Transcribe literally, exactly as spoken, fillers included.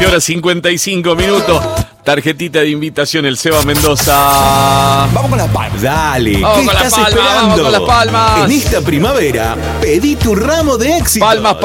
veinte horas cincuenta y cinco minutos. Tarjetita de invitación, el Seba Mendoza. Vamos con las palmas. Dale, Vamos ¿qué con las estás palmas, esperando? vamos con las palmas. En esta primavera, pedí tu ramo de éxito. Palmas.